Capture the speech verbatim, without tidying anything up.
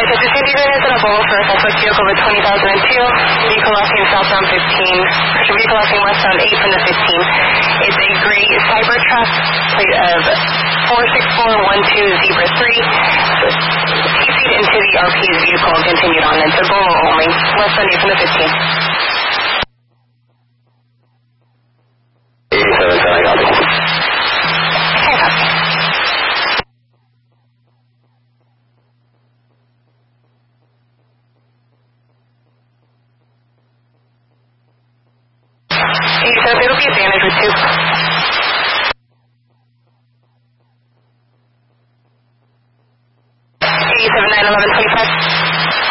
Texas City units in a bowl for a suspect vehicle with twenty thousand two. Vehicle locking southbound fifteen. Vehicle locking westbound eight from the fifteen. It's a gray Cybertruck plate of four six four one two Zebra three. He feet into the R P's vehicle and continued on into Bolo only. Westbound eight from the fifteen. eighty-seven, telling copy. Okay, copy. eighty-seven, it'll be advantage with two. eighty-seven, nine eleven, twenty-five.